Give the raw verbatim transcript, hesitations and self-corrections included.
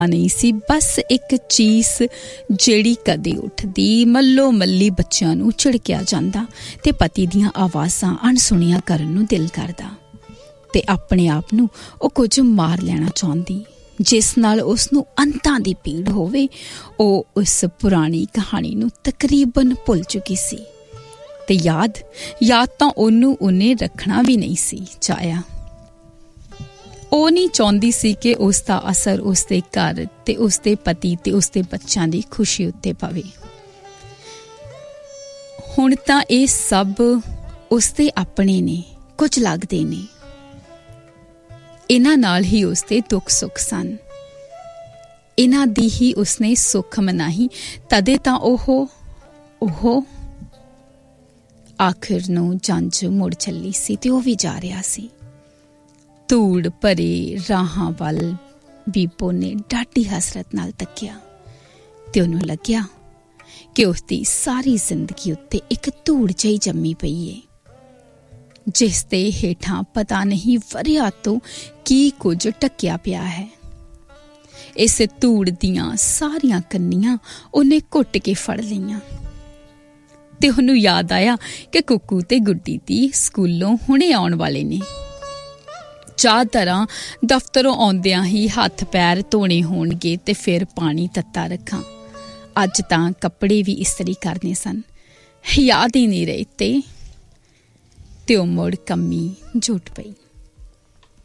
नहीं सी, बस एक चीस ਜਿਹੜੀ कदे उठदी मल्लो मल्ली बच्चों नूं झिड़किया जांदा ते पति दीयां आवाज़ां अणसुणिया करन नूं दिल करदा ते अपने आप नूं ओ कुछ मार लेना चाहुंदी जिस नाल उस नूं अंतां दी पीड़ होवे। ओ उस पुरानी कहानी नूं तकरीबन भुल चुकी सी ते याद याद तां ओनूं उन्हें रखना भी नहीं सी चाहया। ਉਹ नहीं चाਹੁੰਦੀ सी कि उसका असर उसके घर ते उसके पति ते उसके बच्चों की खुशी उत्ते पवे। हुण तां ये सब उसके अपने ने, कुछ लगते ने, इन्हां नाल ही उसके दुख सुख सन, इन्हां दी ही उसने सुख मनाही। तदे तां ओह ओह आखिर नूं जंज मुड़ चली सी ते ओह भी जा रहा सी। धूड़ भरे राहां वल बीबो ने डाढी हसरत नाल तक्या ते उहनूं लग्या कि उसकी सारी जिंदगी उत्ते एक धूड़ जही जम्मी पई है जिस दे हेठां पता नहीं वरिया तो की कुछ ढकिया पिया है। इस धूड़ दियां सारियां कन्नियां उन्हें घुट के फड़ लईयां ते उहनूं याद आया कि कुकू ते गुड्डी दी स्कूलों हुणे आउण वाले ने। चाह तरह दफ्तरों आउंदियां ही हथ पैर धोने होणगे ते फिर पानी तत्ता रखां। अज तां कपड़े भी इस्त्री करने सन, याद ही नहीं रहे ते ते ओ मुड़ कम्मी जुट पई।